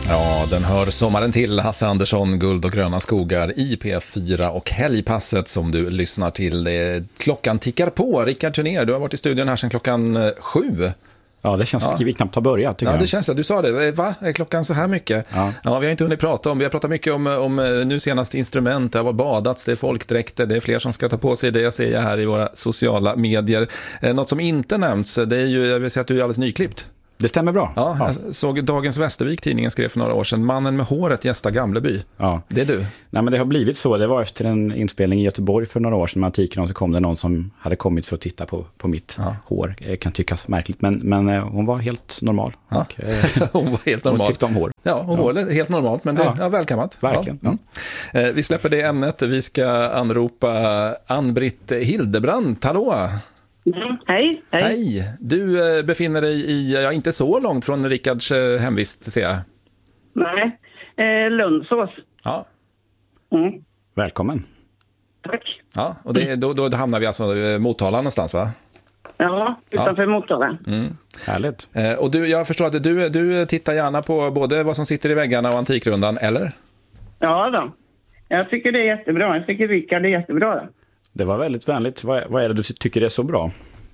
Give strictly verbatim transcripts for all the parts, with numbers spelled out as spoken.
Ja, den hör sommaren till. Hasse Andersson, Guld och gröna skogar i P fyra och helgpasset som du lyssnar till. Det, klockan tickar på. Rickard Turner, du har varit i studion här sedan klockan sju. Ja, det känns som ja. vi knappt har börjat, tycker ja, jag. det känns det. Du sa det. Va? Är klockan så här mycket? Ja. ja, vi har inte hunnit prata om. Vi har pratat mycket om, om nu senast instrument. Det har varit badats, det är folkdräkter. Det är fler som ska ta på sig det. Jag ser jag här i våra sociala medier. Eh, något som inte nämnts, det är ju, jag vill säga att du är alldeles nyklippt. Det stämmer bra. Ja, ja. Jag såg Dagens Västervik, tidningen skrev för några år sedan. Mannen med håret gästar Gamleby. Ja. Det är du. Nej, men det har blivit så. Det var efter en inspelning i Göteborg för några år sedan med Antikrundan, så kom det någon som hade kommit för att titta på, på mitt ja. hår. Det kan tyckas märkligt, men, men hon var helt normal. Ja. Och, eh, hon var helt normal. Hon tyckte om hår. Ja, hon var ja. helt normalt, men det ja. ja, välkammat. Verkligen. Ja. Ja. Eh, vi släpper det ämnet. Vi ska anropa Ann-Britt Hildebrandt. Hallå! Mm, hej, hej. Hej. Du eh, befinner dig i, ja, inte så långt från Rickards eh, hemvist, ser jag. Nej, eh, Lundsås. Ja. Mm. Välkommen. Tack. Ja, och det, då, då hamnar vi alltså i Motala någonstans, va? Ja, utanför ja. Motala. Mm. Härligt. Eh, och du, jag förstår att du, du tittar gärna på både vad som sitter i väggarna och Antikrundan, eller? Ja då. Jag tycker det är jättebra. Jag tycker Rickard är jättebra då. Det var väldigt vänligt. Vad, vad är det du tycker är så bra?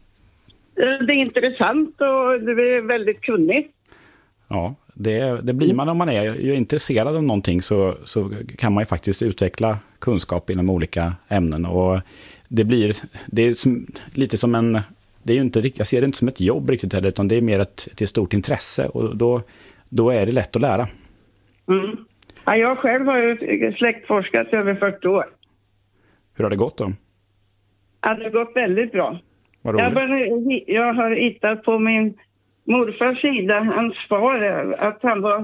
Det är intressant och det är väldigt kunnigt. Ja, det, det blir man om man är, är intresserad av någonting, så, så kan man ju faktiskt utveckla kunskap inom olika ämnen. Och det blir det är som, lite som en... Det är ju inte, jag ser det inte som ett jobb riktigt heller, utan det är mer ett, ett stort intresse. Och då, då är det lätt att lära. Mm. Ja, jag själv har ju släktforskat över fyrtio år. Hur har det gått då? Ja, det har gått väldigt bra. Jag, började, jag har hittat på min morfars sida, hans far, att han var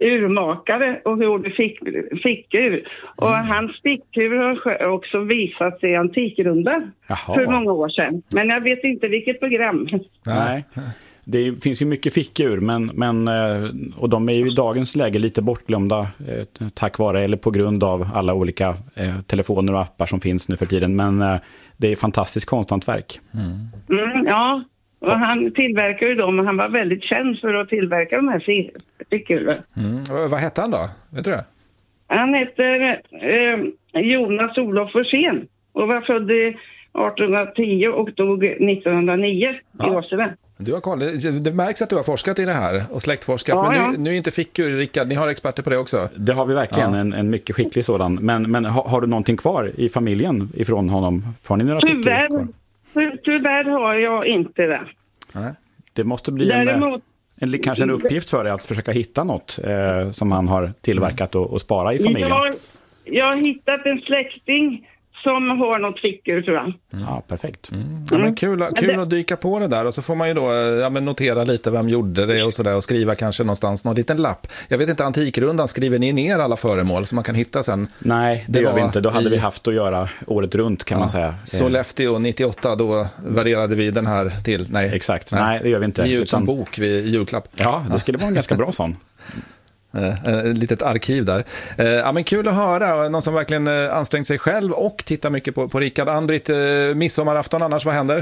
urmakare och gjorde fick, fickur. Och mm. hans fickur har också visat sig i Antikrundan för många år sedan. Men jag vet inte vilket program. Nej, det finns ju mycket fickur, men, men, och de är ju i dagens läge lite bortglömda eh, tack vare eller på grund av alla olika eh, telefoner och appar som finns nu för tiden. Men eh, det är fantastiskt konsthantverk. Mm. Mm, ja, och han tillverkar ju dem, och han var väldigt känd för att tillverka de här fickurerna. Mm. Vad hette han då? Vet du det? Han heter eh, Jonas Olof Forsén och var född i arton tio och dog nittonhundranio ja. i Åsele. Du har koll. Det märks att du har forskat i det här och släktforskat, ja, men ja. Nu, nu är inte fickur, Rickard, ni har experter på det också. Det har vi verkligen, ja. en, en mycket skicklig sådan. Men, men har, har du någonting kvar i familjen ifrån honom? Får ni några fickor kvar? Ty, tyvärr har jag inte det. Nej. Det måste bli Däremot, en, en, kanske en uppgift för dig att försöka hitta något eh, som han har tillverkat och, och spara i familjen. Jag, jag har hittat en släkting som har något fickor, tror jag. Mm. Ja, perfekt. Mm. Ja, men kul kul att dyka på det där, och så får man ju då ja, men notera lite vem gjorde det och sådär, och skriva kanske någonstans någon liten lapp. Jag vet inte, Antikrundan, skriver ni ner alla föremål som man kan hitta sen? Nej, det, det gör vi inte. Då hade i... vi haft att göra året runt, kan ja. man säga. Sollefteå nittioåtta, då värderade vi den här till. Nej, exakt. Nej, Nej det gör vi inte. Det är ut som bok vid julklapp. Ja, det skulle vara en ganska bra sån. Ett uh, litet arkiv där. Uh, ja, men kul att höra. Någon som verkligen uh, ansträngt sig själv och tittar mycket på, på Rickard. Ann-Britt, uh, midsommarafton annars, vad händer?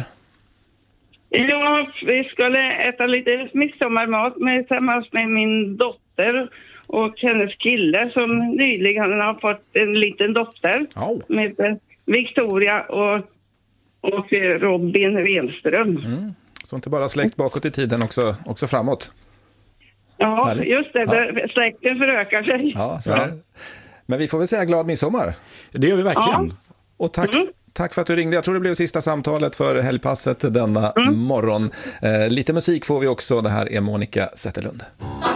Ja, vi skulle äta lite midsommarmat med, tillsammans med min dotter och hennes kille som nyligen har fått en liten dotter oh. med Victoria och, och Robin Renström. Mm. Så inte bara släkt bakåt i tiden, också, också framåt. Ja, härligt. Just det. Ja. Släkten förökar sig. Ja, så här. Men vi får väl säga glad midsommar. Det gör vi verkligen. Ja. Och tack, mm. tack för att du ringde. Jag tror det blev sista samtalet för helgpasset denna mm. morgon. Eh, lite musik får vi också. Det här är Monica Zetterlund.